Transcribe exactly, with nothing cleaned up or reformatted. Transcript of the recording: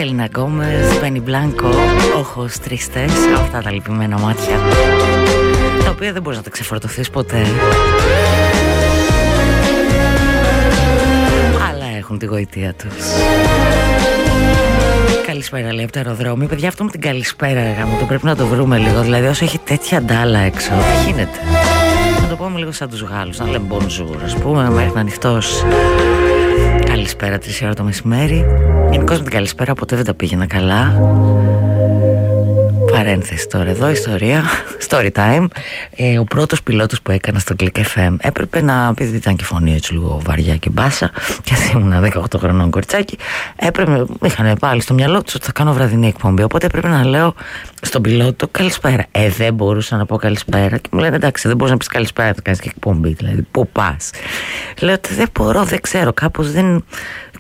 Σέλινα Γκόμες, Μπένι Μπλάνκο, Όχος Τρίστες, αυτά τα λυπημένα μάτια, τα οποία δεν μπορείς να τα ξεφορτωθείς ποτέ, αλλά έχουν τη γοητεία τους. Καλησπέρα, λέει από το αεροδρόμιο. Παιδιά, αυτό με την καλησπέρα, γάμο, το πρέπει να το βρούμε λίγο. Δηλαδή, όσο έχει τέτοια ντάλα έξω, δεν γίνεται. Να το πούμε λίγο σαν τους Γάλλους, να λέμε bonjour, ας πούμε, μέχρι να ανοιχτός. Καλησπέρα, τρεις ώρα το μεσημέρι. Γενικώς με την καλησπέρα ποτέ δεν τα πήγαινα καλά. Παρένθεση τώρα εδώ, ιστορία, story time. ε, Ο πρώτος πιλότος που έκανα στο Click εφ εμ έπρεπε να, επειδή ήταν και φωνή έτσι λίγο βαριά και μπάσα, και ήμουν δεκαοκτώ χρονών κοριτσάκι, έπρεπε, είχαν πάλι στο μυαλό τους ότι θα κάνω βραδινή εκπομπή, οπότε έπρεπε να λέω στον πιλότο καλησπέρα. Ε, δεν μπορούσα να πω καλησπέρα και μου λένε εντάξει, δεν μπορείς να πεις καλησπέρα, θα κάνεις και εκπομπή, δηλαδή πού πας. Λέω ότι δεν μπορώ, δεν ξέρω, κάπως δεν...